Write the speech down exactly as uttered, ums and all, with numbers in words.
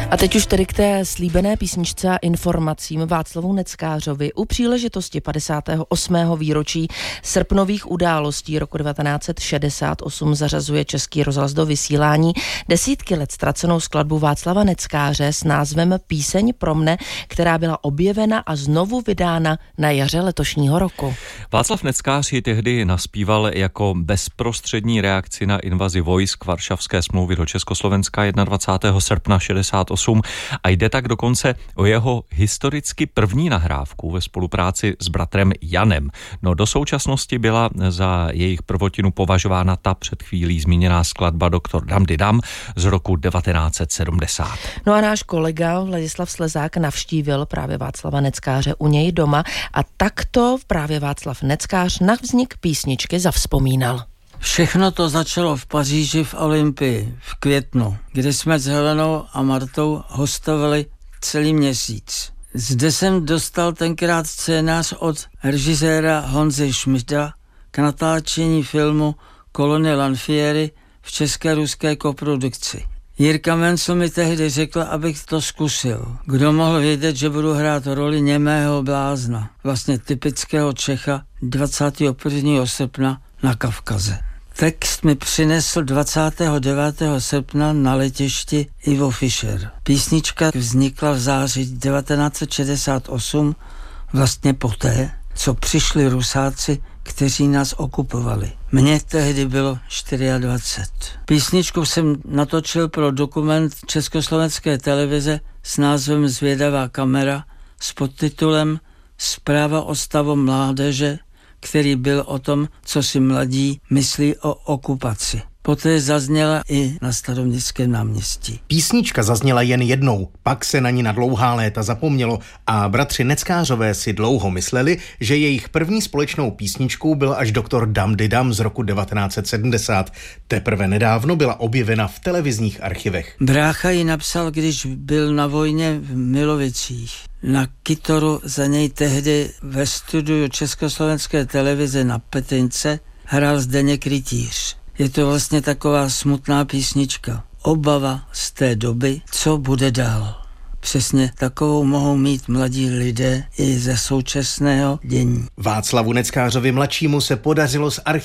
A teď už tedy k té slíbené písničce a informacím. Václavu Neckářovi u příležitosti padesátého osmého výročí srpnových událostí roku devatenáct set šedesát osm zařazuje Český rozhlas do vysílání desítky let ztracenou skladbu Václava Neckáře s názvem Píseň pro mne, která byla objevena a znovu vydána na jaře letošního roku. Václav Neckář ji tehdy naspíval jako bezprostřední reakci na invazi vojsk Varšavské smlouvy do Československa dvacátého prvního srpna šedesát osm a jde tak dokonce o jeho historicky první nahrávku ve spolupráci s bratrem Janem. No do současnosti byla za jejich prvotinu považována ta před chvílí zmíněná skladba Doktor Dam di Dam z roku devatenáct set sedmdesát. No a náš kolega Vladislav Slezák navštívil právě Václava Neckáře u něj doma a takto právě Václav Neckář na vznik písničky zavzpomínal. Všechno to začalo v Paříži v Olympii v květnu, kde jsme s Helenou a Martou hostovali celý měsíc. Zde jsem dostal tenkrát scénář od režiséra Honzy Schmidta k natáčení filmu Kolony Lanfieri v české-ruské koprodukci. Jirka Mencl mi tehdy řekl, abych to zkusil. Kdo mohl vědět, že budu hrát roli němého blázna, vlastně typického Čecha dvacátého prvního srpna na Kavkaze. Text mi přinesl dvacátého devátého srpna na letišti Ivo Fischer. Písnička vznikla v září devatenáct set šedesát osm, vlastně poté, co přišli Rusáci, kteří nás okupovali. Mně tehdy bylo dvacet čtyři. Písničku jsem natočil pro dokument Československé televize s názvem Zvědavá kamera s podtitulem Zpráva o stavu mládeže, který byl o tom, co si mladí myslí o okupaci. Poté zazněla i na Staroměstském náměstí. Písnička zazněla jen jednou, pak se na ní na dlouhá léta zapomnělo a bratři Neckářové si dlouho mysleli, že jejich první společnou písničkou byl až Doktor Dam di Dam z roku devatenáct set sedmdesát. Teprve nedávno byla objevena v televizních archivech. Brácha ji napsal, když byl na vojně v Milovicích. Na kytaru za něj tehdy ve studiu Československé televize na Petince hrál Zdeněk Rytíř. Je to vlastně taková smutná písnička. Obava z té doby, co bude dál. Přesně takovou mohou mít mladí lidé i ze současného dění. Václavu Neckářovi mladšímu se podařilo z archivu